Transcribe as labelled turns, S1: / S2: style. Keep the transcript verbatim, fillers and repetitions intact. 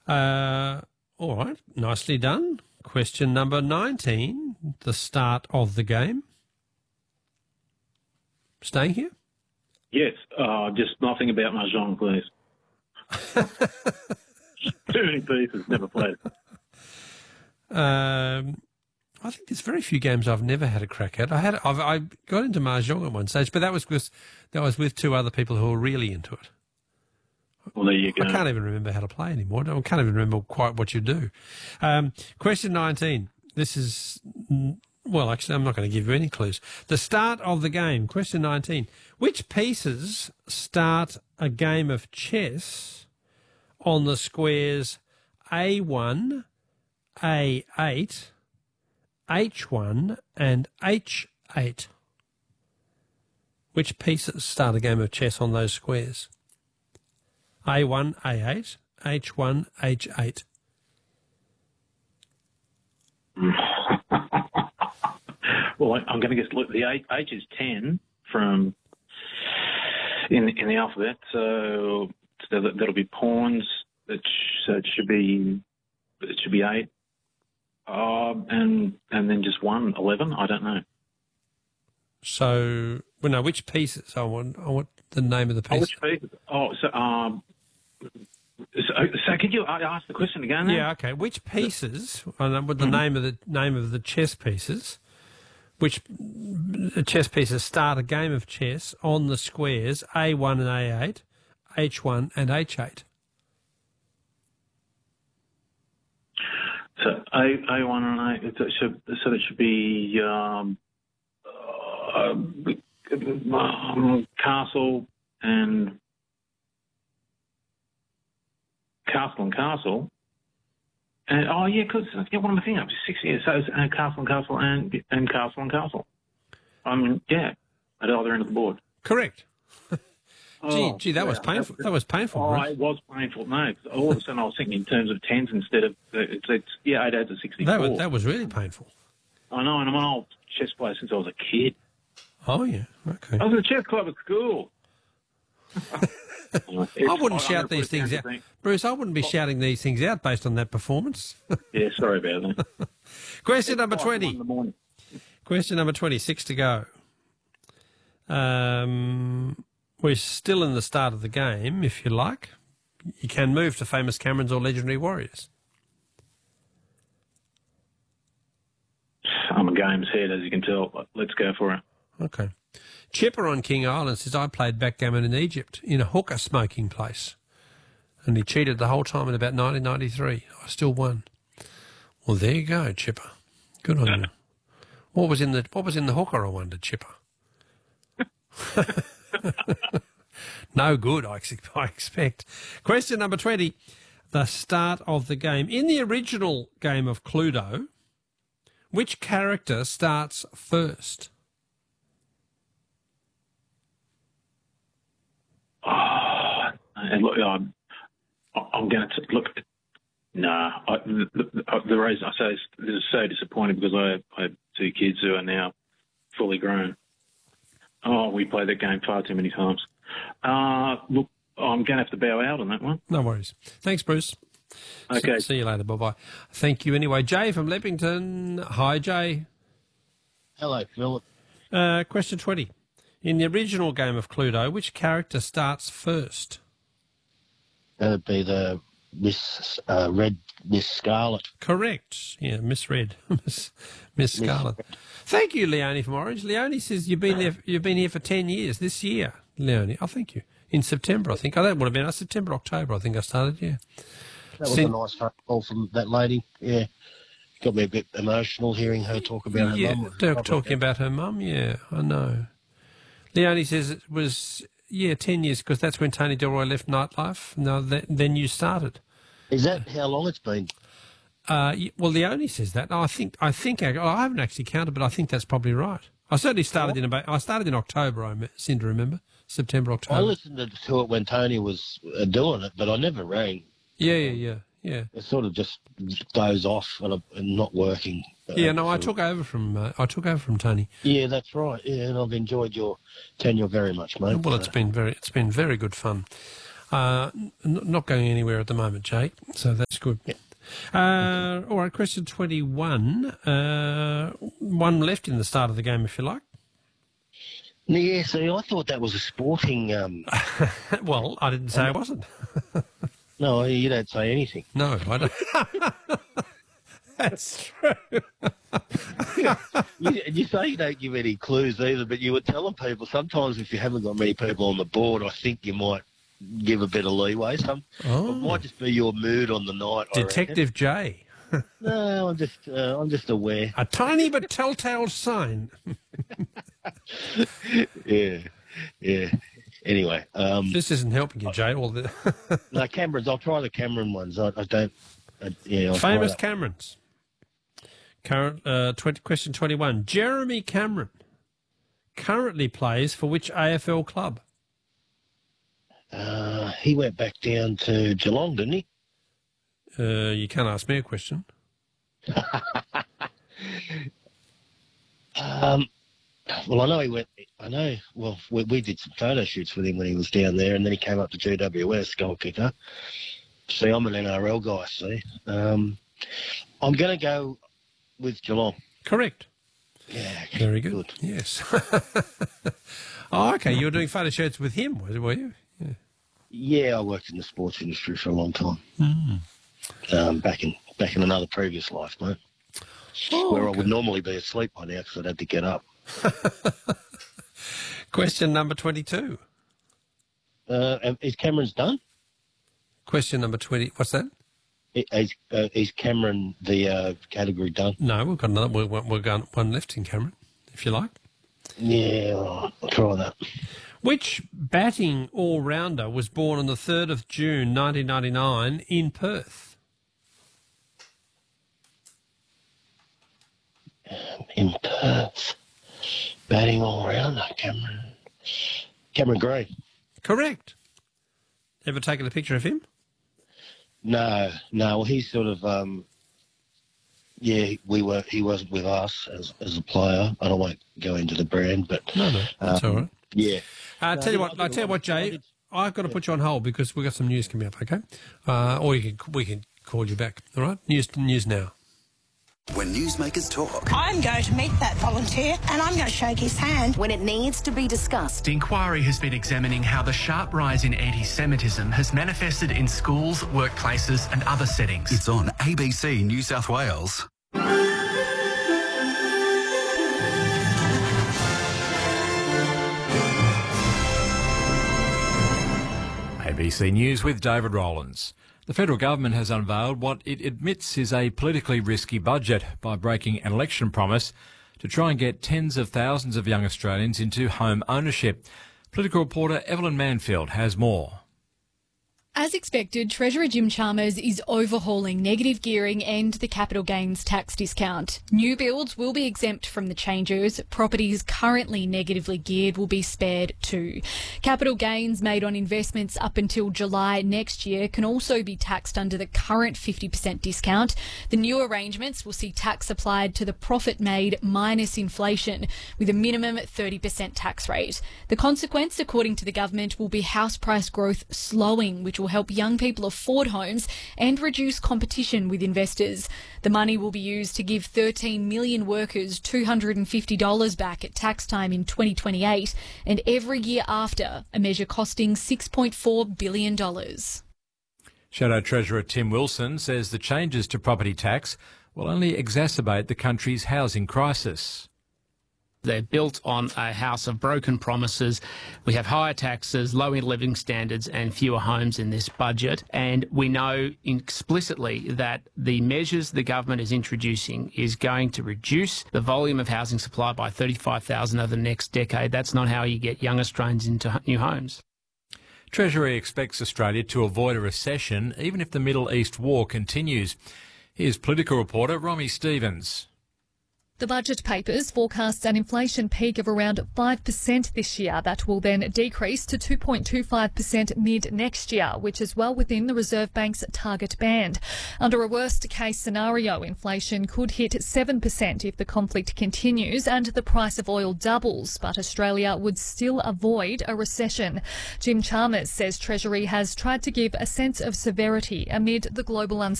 S1: Uh, all right, nicely done. Question number nineteen, the start of the game. Staying here?
S2: Yes, uh, just nothing about Mahjong, please. Too many pieces, never played.
S1: Um, I think there's very few games I've never had a crack at. I had, I've, I got into Mahjong at one stage, but that was with, that was with two other people who were really into it.
S2: Well, there you go.
S1: I can't even remember how to play anymore. I can't even remember quite what you do. Um, question nineteen. This is, well, actually, I'm not going to give you any clues. The start of the game. Question nineteen. Which pieces start a game of chess on the squares A one, A eight, H one and H eight? Which pieces start a game of chess on those squares? A one, A eight, H one, H eight.
S2: Well, I, I'm going to guess. Look, the H, H is ten from in in the alphabet, so, so that, that'll be pawns. It sh, so it should be it should be eight, um, and and then just one eleven. I don't know.
S1: So, well, no, which pieces? I want I want the name of the piece.
S2: Oh, which pieces? Oh, so um. So, so could you ask the question again? Then?
S1: Yeah, okay. Which pieces? I know what the mm-hmm. name of the name of the chess pieces. Which chess pieces start a game of chess on the squares A one and A eight, H one and H eight?
S2: So A A one and A, so, so that should be um, uh, um, castle and. Castle and Castle, and oh yeah, because yeah, what am I thinking? Six years, so it's uh, Castle and Castle and and Castle and Castle. I mean, yeah, at the other end of the board.
S1: Correct. gee,
S2: oh,
S1: gee, that
S2: yeah,
S1: was painful.
S2: That,
S1: that was painful.
S2: Oh,
S1: right?
S2: It was painful. No, cause all of a sudden I was thinking in terms of tens instead of it's, it's yeah, eight adds to sixty-four.
S1: That was that was really painful.
S2: I know, and I'm an old chess player since I was a kid.
S1: Oh yeah, okay.
S2: I was in the chess club at school.
S1: I wouldn't shout these things out. Bruce, I wouldn't be shouting these things out based on that performance.
S2: Yeah, sorry about that.
S1: Question number twenty. Question number twenty-six to go. Um, we're still in the start of the game, if you like. You can move to Famous Camerons or Legendary Warriors.
S2: I'm a game's head, as you can tell. Let's go for it.
S1: Okay. Chipper on King Island says, I played backgammon in Egypt in a hookah smoking place. And he cheated the whole time in about nineteen ninety-three. I still won. Well, there you go, Chipper. Good on you. What was in the What was in the hookah, I wonder, Chipper? No good, I expect. Question number twenty. The start of the game. In the original game of Cluedo, which character starts first?
S2: Oh, and look, I'm, I'm going to look. Nah, I, the, the, the reason I say this is so disappointing because I, I have two kids who are now fully grown. Oh, we played that game far too many times. Uh, look, I'm going to have to bow out on that one.
S1: No worries. Thanks, Bruce.
S2: Okay.
S1: See, see you later. Bye-bye. Thank you anyway. Jay from Leppington. Hi, Jay.
S3: Hello, Philip.
S1: Uh, question twenty. In the original game of Cluedo, which character starts first?
S3: That'd be the Miss uh, Red, Miss Scarlet.
S1: Correct. Yeah, Miss Red, Miss Miss Scarlet. Miss Thank you, Leonie from Orange. Leonie says you've been there. You've been here for ten years this year, Leonie. Oh, thank you. In September, I think. Oh, that would have been uh, September, October. I think I started. Yeah.
S3: That was
S1: Sin-
S3: a nice phone call from that lady. Yeah. Got me a bit emotional hearing her talk about
S1: yeah,
S3: her mum.
S1: Yeah, talking about her mum. Yeah, I know. Leonie says it was, yeah, ten years, because that's when Tony Delroy left Nightlife. No, that, then you started.
S3: Is that how long it's been?
S1: Uh, well, Leonie says that. I think, I think, I haven't actually counted, but I think that's probably right. I certainly started in about, I started in October, I seem to remember. September, October.
S3: I listened to it when Tony was uh, doing it, but I never rang.
S1: Yeah, yeah, yeah, yeah.
S3: It sort of just goes off and, and not working.
S1: Yeah, no, I took over from uh, I took over from Tony.
S3: Yeah, that's right. Yeah, and I've enjoyed your tenure very much, mate.
S1: Well, it's been very it's been very good fun. Uh, n- not going anywhere at the moment, Jake, so that's good.
S3: Yeah.
S1: Uh, all right, question twenty-one. Uh, one left in the start of the game, if you like.
S3: Yeah, see, I thought that was a sporting... Um,
S1: Well, I didn't say it wasn't.
S3: no, you don't say anything.
S1: No, I don't. That's true.
S3: You, you say you don't give any clues either, but you were telling people sometimes if you haven't got many people on the board, I think you might give a bit of leeway. Some
S1: Oh.
S3: It might just be your mood on the night. I
S1: Detective J.
S3: reckon. No, I'm just, uh, I'm just aware.
S1: A tiny but telltale sign.
S3: Yeah, yeah. Anyway, um,
S1: This isn't helping you, Jay. All the
S3: no, Camerons. I'll try the Cameron ones. I, I don't. I, yeah, I'll try
S1: famous
S3: that.
S1: Camerons. Current uh, twenty, question twenty-one. Jeremy Cameron currently plays for which A F L club?
S3: Uh, he went back down to Geelong, didn't he?
S1: Uh, you can't ask me a question.
S3: Um, well, I know he went. I know. Well, we, we did some photo shoots with him when he was down there, and then he came up to G W S, goal kicker. See, I'm an N R L guy. See, um, I'm going to go with Geelong.
S1: Correct.
S3: Yeah.
S1: Very good. Yes. Oh, okay. You were doing photo shoots with him, were you? Yeah.
S3: Yeah, I worked in the sports industry for a long time.
S1: Mm.
S3: Um, back in back in another previous life, mate.
S1: Oh,
S3: where I
S1: okay.
S3: would normally be asleep by now because I'd had to get up.
S1: Question number twenty-two.
S3: Uh, is Cameron's done?
S1: Question number twenty. What's that?
S3: Is, uh, is Cameron the uh, category done?
S1: No, we've got another. We've we've got one left in Cameron, if you like.
S3: Yeah, I'll try that.
S1: Which batting all-rounder was born on the third of June nineteen ninety-nine in Perth?
S3: In Perth. Batting all rounder, Cameron. Cameron Gray.
S1: Correct. Ever taken a picture of him?
S3: No, no. Well, he's sort of. Um, yeah, we were. He wasn't with us as as a player. I don't want to go into the brand, but
S1: No, no, that's
S3: um,
S1: all right.
S3: Yeah.
S1: Uh,
S3: No,
S1: tell you
S3: I
S1: what,
S3: did
S1: I
S3: a
S1: tell you
S3: lot
S1: what,
S3: of- I
S1: Jay.
S3: did-
S1: I've got to put you on hold because we've got some news coming up. Okay, uh, or you can we can call you back. All right, news news now.
S4: When newsmakers talk,
S5: I'm going to meet that volunteer and I'm going to shake his hand.
S6: When it needs to be discussed.
S7: The inquiry has been examining how the sharp rise in anti-Semitism has manifested in schools, workplaces and other settings.
S4: it's on A B C New South Wales.
S8: A B C News with David Rowlands. The federal government has unveiled what it admits is a politically risky budget by breaking an election promise to try and get tens of thousands of young Australians into home ownership. Political reporter Evelyn Manfield has more.
S9: As expected, Treasurer Jim Chalmers is overhauling negative gearing and the capital gains tax discount. New builds will be exempt from the changes. Properties currently negatively geared will be spared too. Capital gains made on investments up until July next year can also be taxed under the current fifty percent discount. The new arrangements will see tax applied to the profit made minus inflation, with a minimum thirty percent tax rate. The consequence, according to the government, will be house price growth slowing, which will help young people afford homes and reduce competition with investors. The money will be used to give thirteen million workers two hundred fifty dollars back at tax time in twenty twenty-eight and every year after, a measure costing six point four billion dollars.
S8: Shadow Treasurer Tim Wilson says the changes to property tax will only exacerbate the country's housing crisis.
S10: They're built on a house of broken promises. We have higher taxes, lower living standards and fewer homes in this budget. And we know explicitly that the measures the government is introducing is going to reduce the volume of housing supply by thirty-five thousand over the next decade. That's not how you get young Australians into new homes.
S8: Treasury expects Australia to avoid a recession even if the Middle East war continues. Here's political reporter Romy Stevens.
S9: The budget papers forecast an inflation peak of around five percent this year. That will then decrease to two point two five percent mid next year, which is well within the Reserve Bank's target band. Under a worst-case scenario, inflation could hit seven percent if the conflict continues and the price of oil doubles, but Australia would still avoid a recession. Jim Chalmers says Treasury has tried to give a sense of severity amid the global uncertainty.